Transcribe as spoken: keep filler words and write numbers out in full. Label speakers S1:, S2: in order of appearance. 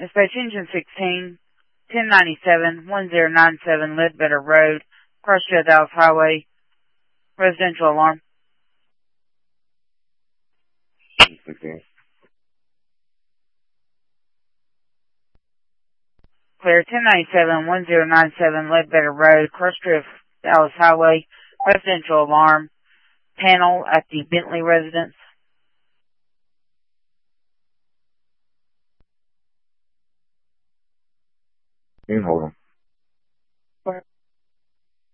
S1: Dispatch Engine sixteen, ten ninety-seven, ten ninety-seven Ledbetter Road, Crossfield Dallas Highway, residential alarm.
S2: sixteen.
S1: Clear, ten ninety-seven, ten ninety-seven Ledbetter Road, Crossfield Dallas Highway, residential alarm. Panel at the Bentley residence.
S2: You can hold them.